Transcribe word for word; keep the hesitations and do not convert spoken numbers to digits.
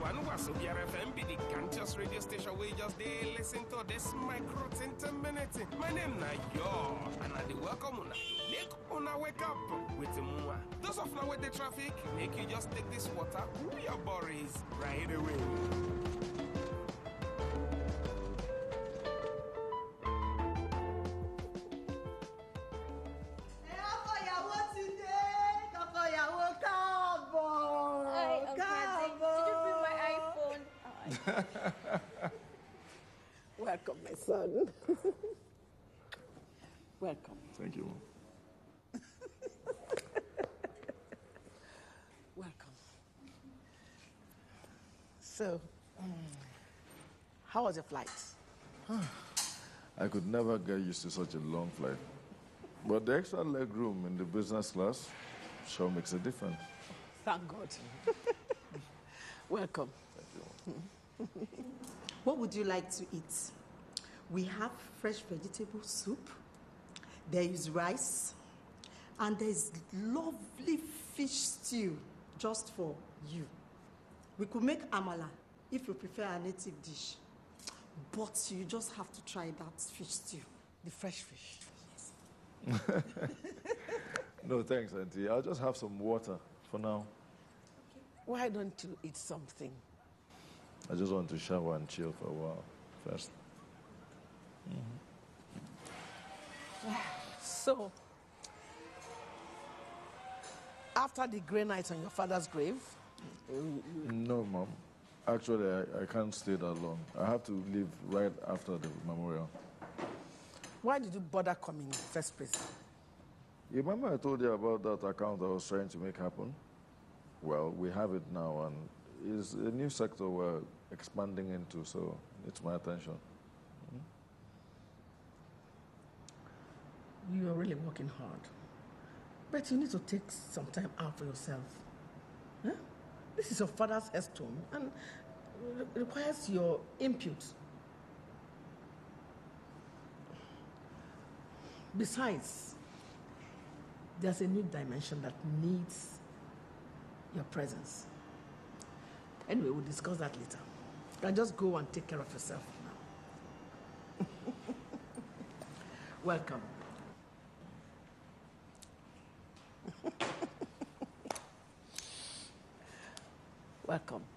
one was Obiara F M, be the conscious radio station where you just they listen to this micro ten minutes. My name na Yo, and I the welcome una. Make una wake up with the mua. Those of now with the traffic, make you just take this water, cool your bodies right away. Welcome, my son. Welcome. Thank you, Mom. Welcome. So, um, how was your flight? I could never get used to such a long flight. But the extra leg room in the business class sure makes a difference. Thank God. Welcome. Thank you, Mom. What would you like to eat? We have fresh vegetable soup, there is rice, and there's lovely fish stew just for you. We could make amala if you prefer a native dish, but you just have to try that fish stew. The fresh fish. Yes. No, thanks, Auntie. I'll just have some water for now. Okay. Why don't you eat something? I just want to shower and chill for a while first. Mm-hmm. So, after the grey night on your father's grave? No, Mom. Actually, I, I can't stay that long. I have to leave right after the memorial. Why did you bother coming in the first place? You remember I told you about that account I was trying to make happen? Well, we have it now, and it's a new sector we're expanding into, so it's my attention. You are really working hard. But you need to take some time out for yourself. Huh? This is your father's headstone and it requires your input. Besides, there's a new dimension that needs your presence. Anyway, we'll discuss that later. You can just go and take care of yourself now. Welcome. Welcome.